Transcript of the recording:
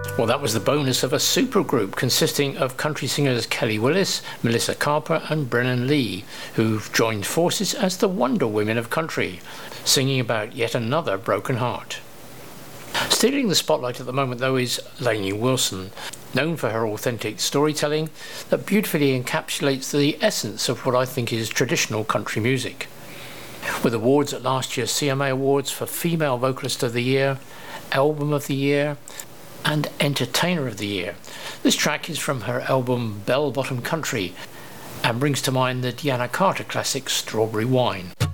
Well, that was the bonus of a supergroup consisting of country singers Kelly Willis, Melissa Carper and Brennan Lee, who've joined forces as the Wonder Women of Country, singing about yet another broken heart. Stealing the spotlight at the moment, though, is Lainey Wilson, known for her authentic storytelling that beautifully encapsulates the essence of what I think is traditional country music. With awards at last year's CMA Awards for Female Vocalist of the Year, Album of the Year and Entertainer of the Year. This track is from her album Bell Bottom Country and brings to mind the Deana Carter classic Strawberry Wine.